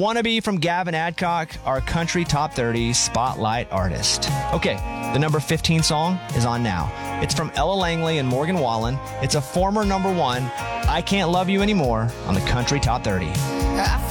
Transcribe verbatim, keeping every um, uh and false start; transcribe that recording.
Wannabe from Gavin Adcock, our country top thirty spotlight artist. Okay, the number fifteen song is on now. It's from Ella Langley and Morgan Wallen. It's a former number one, I Can't Love You Anymore, on the country top thirty. I